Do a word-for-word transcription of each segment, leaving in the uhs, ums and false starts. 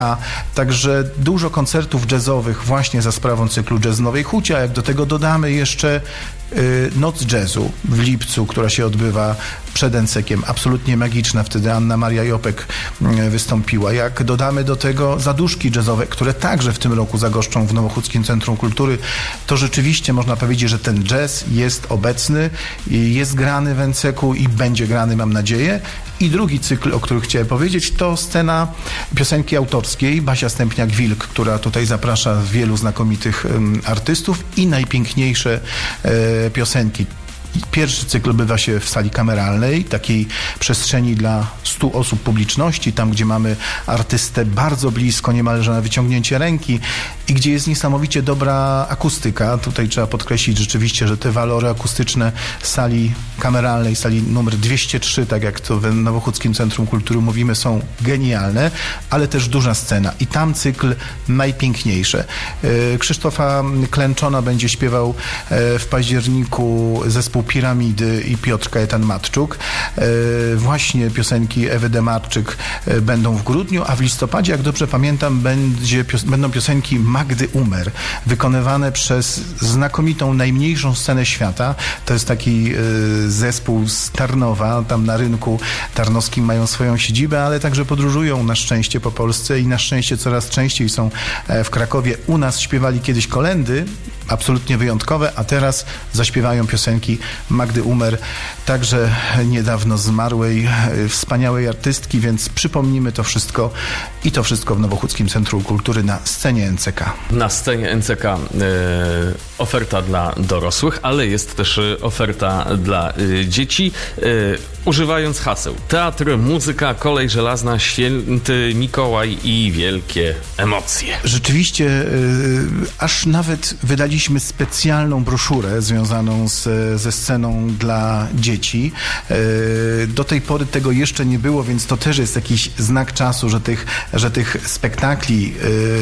A także dużo koncertów jazzowych właśnie za sprawą cyklu Jazz w Nowej Hucie, a jak do tego dodamy jeszcze y, Noc Jazzu w lipcu, która się odbywa przed Encekiem, absolutnie magiczna, wtedy Anna Maria Jopek y, wystąpiła. Jak dodamy do tego zaduszki jazzowe, które także w tym roku zagoszczą w Nowochódzkim Centrum Kultury, to rzeczywiście można powiedzieć, że ten jazz jest obecny, jest grany w Enceku i będzie grany, mam nadzieję. I drugi cykl, o którym chciałem powiedzieć, to scena piosenki autorskiej Basia Stępniak-Wilk, która tutaj zaprasza wielu znakomitych um, artystów i najpiękniejsze e, piosenki. Pierwszy cykl odbywa się w sali kameralnej, takiej przestrzeni dla stu osób publiczności, tam gdzie mamy artystę bardzo blisko, niemalże na wyciągnięcie ręki i gdzie jest niesamowicie dobra akustyka. Tutaj trzeba podkreślić rzeczywiście, że te walory akustyczne sali kameralnej, sali numer dwieście trzy, tak jak to w Nowochódzkim Centrum Kultury mówimy, są genialne, ale też duża scena i tam cykl najpiękniejszy. Krzysztofa Klęczona będzie śpiewał w październiku zespół Piramidy i Piotr Kajetan-Matczuk. Właśnie piosenki Ewy Demarczyk będą w grudniu, a w listopadzie, jak dobrze pamiętam, będzie, będą piosenki Magdy Umer, wykonywane przez znakomitą, najmniejszą scenę świata. To jest taki zespół z Tarnowa, tam na rynku tarnowskim mają swoją siedzibę, ale także podróżują na szczęście po Polsce i na szczęście coraz częściej są w Krakowie. U nas śpiewali kiedyś kolędy, absolutnie wyjątkowe, a teraz zaśpiewają piosenki Magdy Umer, także niedawno zmarłej, wspaniałej artystki, więc przypomnimy to wszystko i to wszystko w Nowochódzkim Centrum Kultury na scenie N C K. Na scenie N C K e, oferta dla dorosłych, ale jest też oferta dla e, dzieci. E, używając haseł teatr, muzyka, kolej żelazna, święty Mikołaj i wielkie emocje. Rzeczywiście, e, aż nawet wydaliśmy specjalną broszurę związaną z, ze sceną dla dzieci. Do tej pory tego jeszcze nie było, więc to też jest jakiś znak czasu, że tych, że tych spektakli,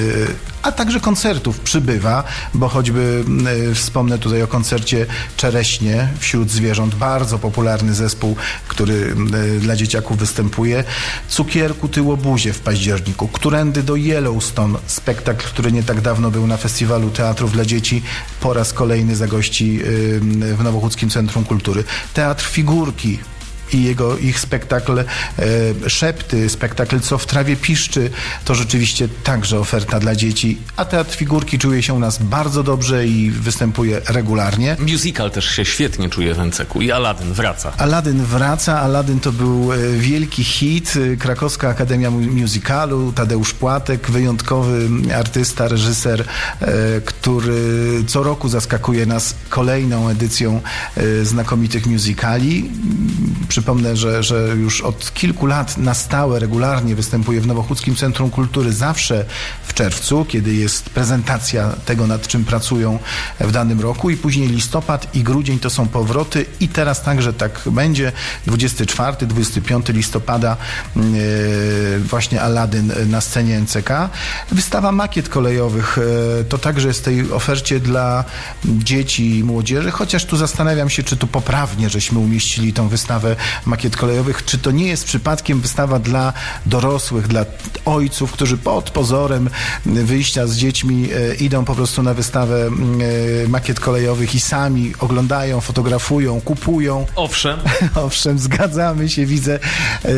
a także koncertów przybywa, bo choćby wspomnę tutaj o koncercie Czereśnie wśród zwierząt, bardzo popularny zespół, który dla dzieciaków występuje. Cukierku Tyłobuzie w październiku, Którędy do Yellowstone, spektakl, który nie tak dawno był na Festiwalu Teatrów dla Dzieci, po raz kolejny zagości w Nowochódzkim Centrum Kultury. Teatr Figurki i jego, ich spektakl e, Szepty, spektakl Co w trawie piszczy, to rzeczywiście także oferta dla dzieci, a Teatr Figurki czuje się u nas bardzo dobrze i występuje regularnie. Musical też się świetnie czuje w Enceku i Aladdin wraca. Aladdin wraca, Aladdin to był wielki hit, Krakowska Akademia Musicalu, Tadeusz Płatek, wyjątkowy artysta, reżyser, e, który co roku zaskakuje nas kolejną edycją e, znakomitych musicali. Przypomnę, że, że już od kilku lat na stałe, regularnie występuje w Nowochódzkim Centrum Kultury, zawsze w czerwcu, kiedy jest prezentacja tego, nad czym pracują w danym roku, i później listopad i grudzień to są powroty i teraz także tak będzie. dwudziestego czwartego do dwudziestego piątego listopada yy, właśnie Aladdin na scenie N C K. Wystawa makiet kolejowych yy, to także jest w tej ofercie dla dzieci i młodzieży, chociaż tu zastanawiam się, czy tu poprawnie żeśmy umieścili tą wystawę makiet kolejowych, czy to nie jest przypadkiem wystawa dla dorosłych, dla ojców, którzy pod pozorem wyjścia z dziećmi e, idą po prostu na wystawę e, makiet kolejowych i sami oglądają, fotografują, kupują. Owszem. Owszem, zgadzamy się, widzę e,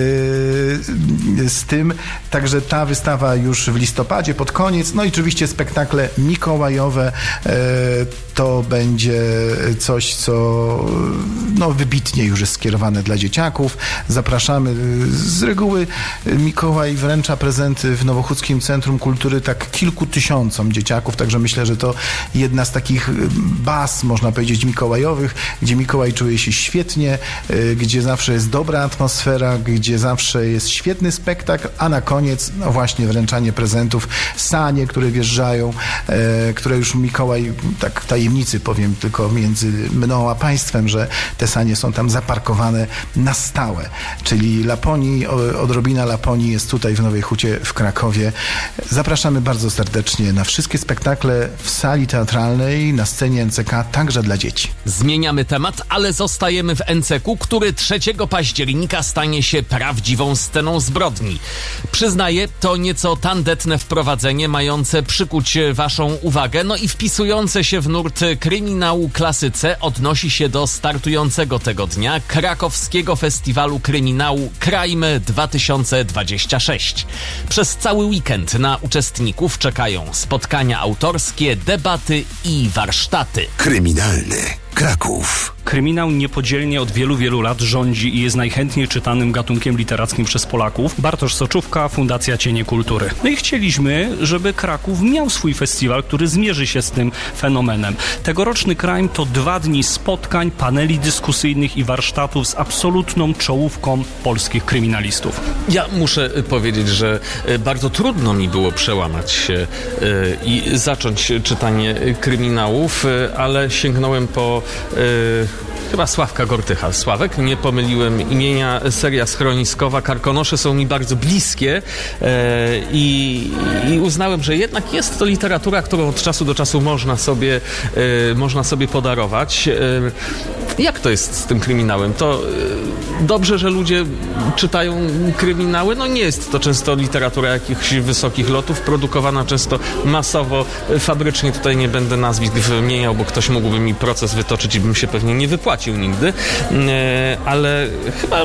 z tym. Także ta wystawa już w listopadzie, pod koniec. No i oczywiście spektakle mikołajowe e, to będzie coś, co no, wybitnie już jest skierowane dla dzieciaków. Zapraszamy. Z reguły Mikołaj wręcza prezenty w Nowochódzkim Centrum Kultury tak kilku tysiącom dzieciaków, także myślę, że to jedna z takich baz, można powiedzieć, mikołajowych, gdzie Mikołaj czuje się świetnie, gdzie zawsze jest dobra atmosfera, gdzie zawsze jest świetny spektakl, a na koniec no właśnie wręczanie prezentów, sanie, które wjeżdżają, które już Mikołaj, tak w tajemnicy powiem tylko między mną a państwem, że te sanie są tam zaparkowane na stałe, czyli Laponii, odrobina Laponii jest tutaj w Nowej Hucie w Krakowie. Zapraszamy bardzo serdecznie na wszystkie spektakle w sali teatralnej, na scenie N C K, także dla dzieci. Zmieniamy temat, ale zostajemy w N C K, który trzeciego października stanie się prawdziwą sceną zbrodni. Przyznaję, to nieco tandetne wprowadzenie, mające przykuć waszą uwagę, no i wpisujące się w nurt kryminału klasy C, odnosi się do startującego tego dnia krakowskiego festiwalu kryminału Crime dwa tysiące dwadzieścia sześć. Przez cały weekend na uczestników czekają spotkania autorskie, debaty i warsztaty. Kryminalny Kraków. Kryminał niepodzielnie od wielu, wielu lat rządzi i jest najchętniej czytanym gatunkiem literackim przez Polaków. Bartosz Soczówka, Fundacja Cienie Kultury. No i chcieliśmy, żeby Kraków miał swój festiwal, który zmierzy się z tym fenomenem. Tegoroczny Crime to dwa dni spotkań, paneli dyskusyjnych i warsztatów z absolutną czołówką polskich kryminalistów. Ja muszę powiedzieć, że bardzo trudno mi było przełamać się i zacząć czytanie kryminałów, ale sięgnąłem po chyba Sławka Gortycha. Sławek, nie pomyliłem imienia, seria schroniskowa. Karkonosze są mi bardzo bliskie e, i, i uznałem, że jednak jest to literatura, którą od czasu do czasu można sobie, e, można sobie podarować. E, jak to jest z tym kryminałem? To e, dobrze, że ludzie czytają kryminały. No nie jest to często literatura jakichś wysokich lotów, produkowana często masowo, fabrycznie. Tutaj nie będę nazwisk wymieniał, bo ktoś mógłby mi proces wytoczyć i bym się pewnie nie wypłacił nigdy, ale chyba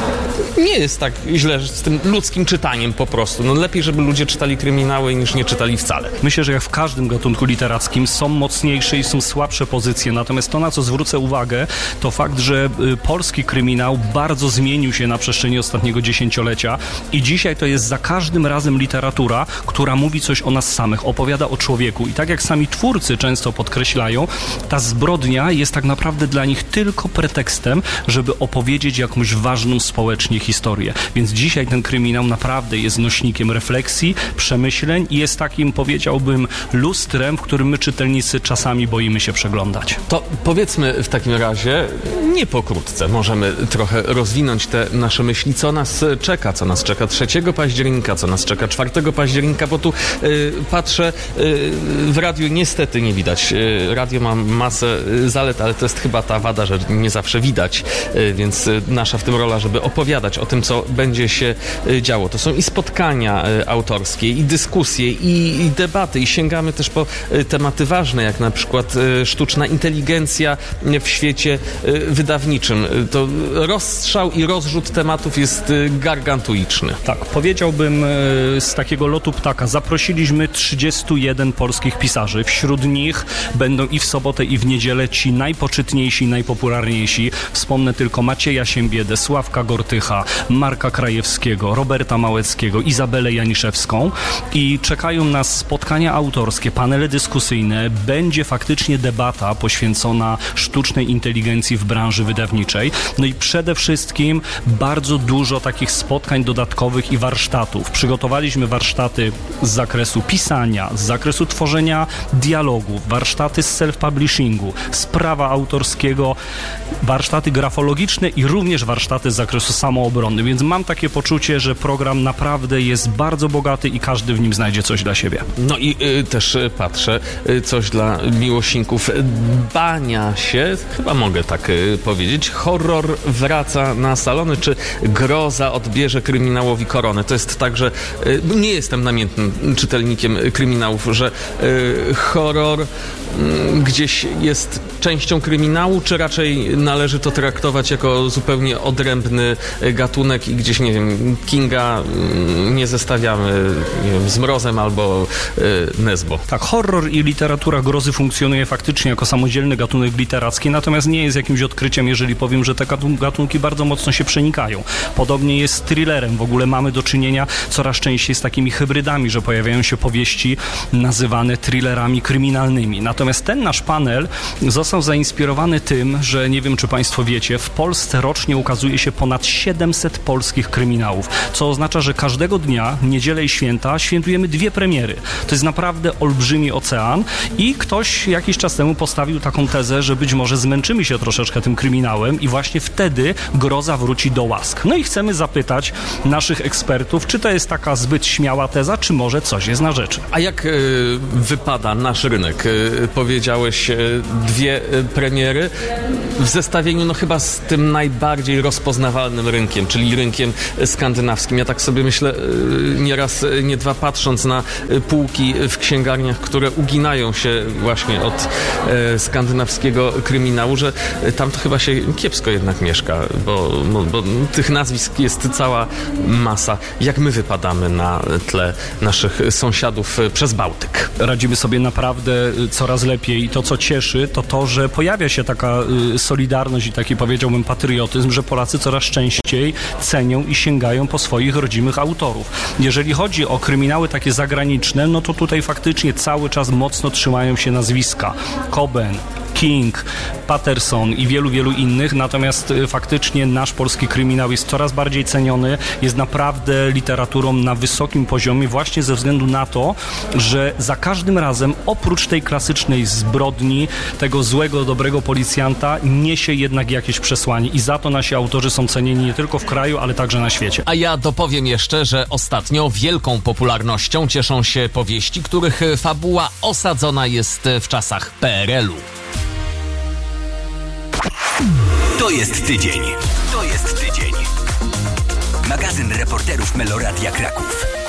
nie jest tak źle z tym ludzkim czytaniem po prostu. No lepiej, żeby ludzie czytali kryminały niż nie czytali wcale. Myślę, że jak w każdym gatunku literackim są mocniejsze i są słabsze pozycje, natomiast to, na co zwrócę uwagę, to fakt, że polski kryminał bardzo zmienił się na przestrzeni ostatniego dziesięciolecia i dzisiaj to jest za każdym razem literatura, która mówi coś o nas samych, opowiada o człowieku i tak jak sami twórcy często podkreślają, ta zbrodnia jest tak naprawdę dla nich tylko pretekstem, żeby opowiedzieć jakąś ważną społecznie historię. Więc dzisiaj ten kryminał naprawdę jest nośnikiem refleksji, przemyśleń i jest takim, powiedziałbym, lustrem, w którym my czytelnicy czasami boimy się przeglądać. To powiedzmy w takim razie, nie pokrótce, możemy trochę rozwinąć te nasze myśli, co nas czeka, co nas czeka trzeciego października, co nas czeka czwartego października, bo tu y, patrzę, y, w radiu niestety nie widać. Y, radio ma masę zalet, ale to jest chyba ta wada, że nie zawsze widać, y, więc y, nasza w tym rola, żeby opowiadać o tym, co będzie się działo. To są i spotkania autorskie, i dyskusje, i, i debaty, i sięgamy też po tematy ważne, jak na przykład sztuczna inteligencja w świecie wydawniczym. To rozstrzał i rozrzut tematów jest gargantuiczny. Tak, powiedziałbym z takiego lotu ptaka. Zaprosiliśmy trzydziestu jeden polskich pisarzy. Wśród nich będą i w sobotę, i w niedzielę ci najpoczytniejsi, najpopularniejsi. Wspomnę tylko Macieja Siembiedę, Sławka Gortycha, Marka Krajewskiego, Roberta Małeckiego, Izabelę Janiszewską i czekają nas spotkania autorskie, panele dyskusyjne, będzie faktycznie debata poświęcona sztucznej inteligencji w branży wydawniczej, no i przede wszystkim bardzo dużo takich spotkań dodatkowych i warsztatów. Przygotowaliśmy warsztaty z zakresu pisania, z zakresu tworzenia dialogów, warsztaty z self-publishingu, z prawa autorskiego, warsztaty grafologiczne i również warsztaty z zakresu samoobrony, więc mam takie poczucie, że program naprawdę jest bardzo bogaty i każdy w nim znajdzie coś dla siebie. No i y, też y, patrzę, y, coś dla miłośników bania się, chyba mogę tak y, powiedzieć, horror wraca na salony, czy groza odbierze kryminałowi koronę. To jest tak, że y, nie jestem namiętnym czytelnikiem kryminałów, że y, horror y, gdzieś jest częścią kryminału, czy raczej należy to traktować jako zupełnie odrębny gatunek i gdzieś, nie wiem, Kinga nie zestawiamy, nie wiem, z Mrozem albo y, Nesbo. Tak, horror i literatura grozy funkcjonuje faktycznie jako samodzielny gatunek literacki, natomiast nie jest jakimś odkryciem, jeżeli powiem, że te gatunki bardzo mocno się przenikają. Podobnie jest z thrillerem. W ogóle mamy do czynienia coraz częściej z takimi hybrydami, że pojawiają się powieści nazywane thrillerami kryminalnymi. Natomiast ten nasz panel został zainspirowany tym, że nie wiem, czy Państwo wiecie, w Polsce rocznie ukazuje się ponad siedemset polskich kryminałów, co oznacza, że każdego dnia, niedzielę i święta, świętujemy dwie premiery. To jest naprawdę olbrzymi ocean i ktoś jakiś czas temu postawił taką tezę, że być może zmęczymy się się troszeczkę tym kryminałem i właśnie wtedy groza wróci do łask. No i chcemy zapytać naszych ekspertów, czy to jest taka zbyt śmiała teza, czy może coś jest na rzeczy. A jak y, wypada nasz rynek? Y, powiedziałeś y, dwie y, premiery w zestawieniu no chyba z tym najbardziej rozpoznawalnym rynkiem, czyli rynkiem skandynawskim. Ja tak sobie myślę, y, nieraz, y, nie dwa, patrząc na y, półki w księgarniach, które uginają się właśnie od y, skandynawskiego kryminału, że y, tam to chyba się kiepsko jednak mieszka, bo, bo, bo tych nazwisk jest cała masa. Jak my wypadamy na tle naszych sąsiadów przez Bałtyk? Radzimy sobie naprawdę coraz lepiej i to, co cieszy, to to, że pojawia się taka y, solidarność i taki, powiedziałbym, patriotyzm, że Polacy coraz częściej cenią i sięgają po swoich rodzimych autorów. Jeżeli chodzi o kryminały takie zagraniczne, no to tutaj faktycznie cały czas mocno trzymają się nazwiska. Coben, King, Patterson i wielu, wielu innych, natomiast faktycznie nasz polski kryminał jest coraz bardziej ceniony, jest naprawdę literaturą na wysokim poziomie właśnie ze względu na to, że za każdym razem oprócz tej klasycznej zbrodni, tego złego, dobrego policjanta niesie jednak jakieś przesłanie i za to nasi autorzy są cenieni nie tylko w kraju, ale także na świecie. A ja dopowiem jeszcze, że ostatnio wielką popularnością cieszą się powieści, których fabuła osadzona jest w czasach P R L u. To jest tydzień. To jest tydzień. Magazyn reporterów Meloradia Kraków.